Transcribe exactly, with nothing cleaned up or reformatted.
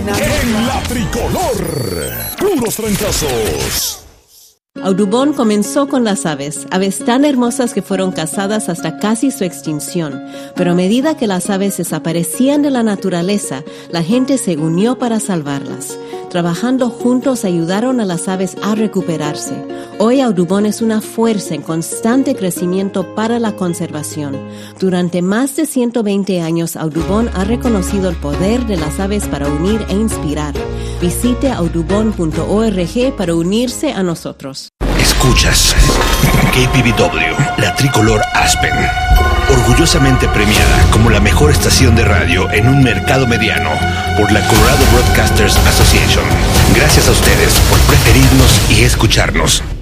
En la tricolor, puros trancazos. Audubon comenzó con las aves, aves tan hermosas que fueron cazadas hasta casi su extinción. Pero a medida que las aves desaparecían de la naturaleza, la gente se unió para salvarlas. Trabajando juntos ayudaron a las aves a recuperarse. Hoy Audubon es una fuerza en constante crecimiento para la conservación. Durante más de ciento veinte años, Audubon ha reconocido el poder de las aves para unir e inspirar. Visite audubon punto org para unirse a nosotros. Escuchas K P V W, la tricolor Aspen, orgullosamente premiada como la mejor estación de radio en un mercado mediano por la Colorado Broadcasters Association. Gracias a ustedes por preferirnos y escucharnos.